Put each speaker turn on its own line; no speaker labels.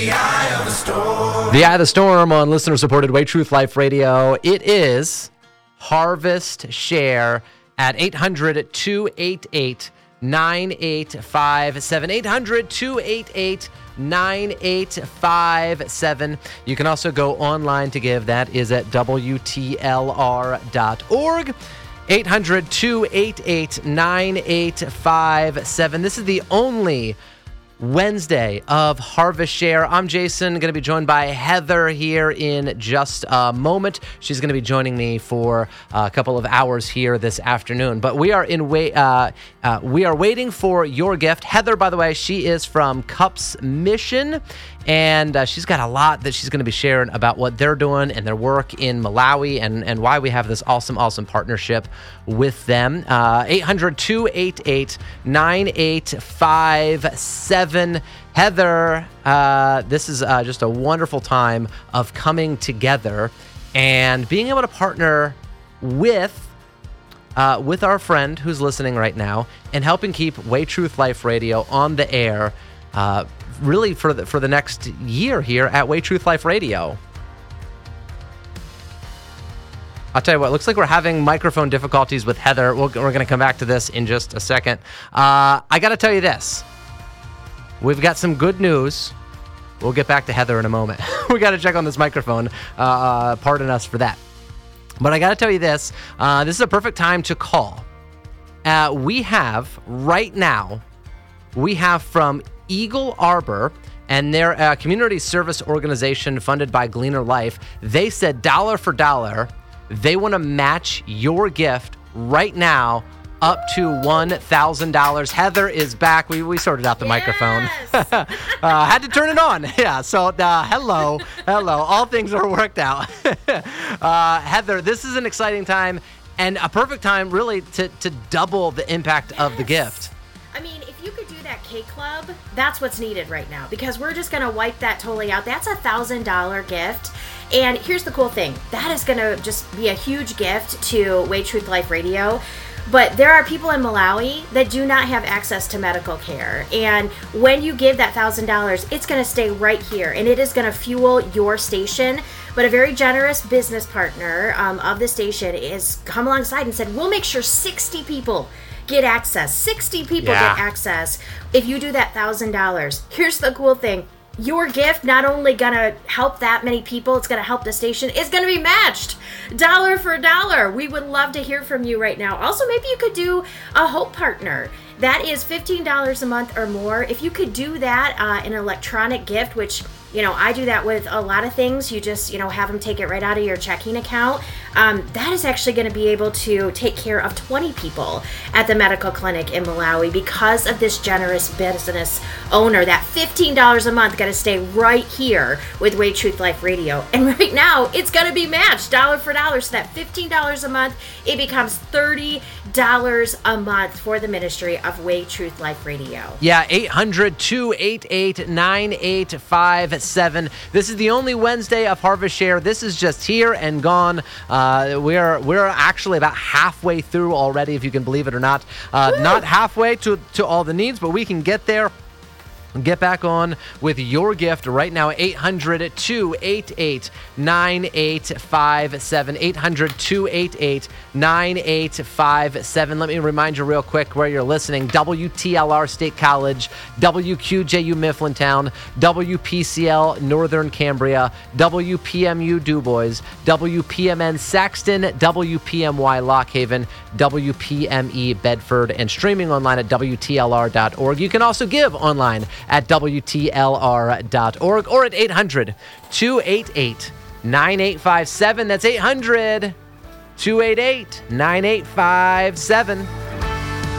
The Eye of the Storm.
The Eye of the Storm on listener-supported Way Truth Life Radio. It is Harvest Share at 800-288-9857. 800-288-9857. You can also go online to give. That is at WTLR.org. 800-288-9857. This is the only Wednesday of Harvest Share. I'm Jason, going to be joined by Heather here in just a moment. She's going to be joining me for a couple of hours here this afternoon. But we are waiting for your gift. Heather, by the way, she is from Cups Mission, and she's got a lot that she's going to be sharing about what they're doing and their work in Malawi and why we have this awesome partnership with them. 800-288-9857. Heather, this is just a wonderful time of coming together and being able to partner with our friend who's listening right now and helping keep Way Truth Life Radio on the air really for the next year here at Way Truth Life Radio. I'll tell you what, looks like we're having microphone difficulties with Heather. We're going to come back to this in just a second. I got to tell you this. We've got some good news. We'll get back to Heather in a moment. We got to check on this microphone. Pardon us for that. But I got to tell you this. This is a perfect time to call. We have from Eagle Arbor and their community service organization funded by Gleaner Life. They said dollar for dollar, they want to match your gift right now up to $1,000. Heather is back. We sorted out the microphone. Had to turn it on. Yeah, so hello. All things are worked out. Heather, this is an exciting time and a perfect time really to double the impact of the gift.
I mean, if you could do that K Club, that's what's needed right now because we're just going to wipe that totally out. That's $1,000 gift. And here's the cool thing. That is going to just be a huge gift to Way Truth Life Radio. But there are people in Malawi that do not have access to medical care. And when you give that $1,000, it's going to stay right here. And it is going to fuel your station. But a very generous business partner of the station is come alongside and said, we'll make sure 60 people get access. 60 people get access if you do that $1,000. Here's the cool thing. Your gift not only gonna help that many people, it's gonna help the station, it's gonna be matched dollar for dollar. We would love to hear from you right now. Also, maybe you could do a Hope Partner. That is $15 a month or more. If you could do that, an electronic gift, which, I do that with a lot of things. You just, have them take it right out of your checking account. That is actually going to be able to take care of 20 people at the medical clinic in Malawi because of this generous business owner. That $15 a month got to stay right here with Way Truth Life Radio. And right now, it's going to be matched dollar for dollar. So that $15 a month, it becomes $30 a month for the ministry of Way Truth Life Radio.
Yeah, 800-288-9857. This is the only Wednesday of Harvest Share. This is just here and gone. We're actually about halfway through already, if you can believe it or not. Not halfway to all the needs, but we can get there. Get back on with your gift right now. 800-288-9857. 800-288-9857. Let me remind you real quick where you're listening. WTLR State College, WQJU Mifflintown, WPCL Northern Cambria, WPMU DuBois, WPMN Saxton, WPMY Lockhaven, WPME Bedford, and streaming online at WTLR.org. You can also give online at WTLR.org or at 800-288-9857. That's 800-288-9857.